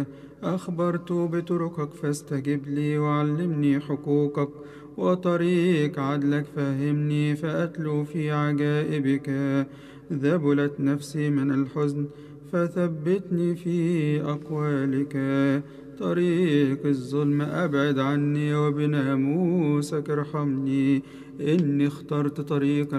أخبرت بطرقك فاستجب لي، وعلمني حقوقك وطريق عدلك فهمني، فأتلو في عجائبك. ذبلت نفسي من الحزن فثبتني في أقوالك. طريق الظلم أبعد عني، وبناموسك ارحمني. إني اخترت طريق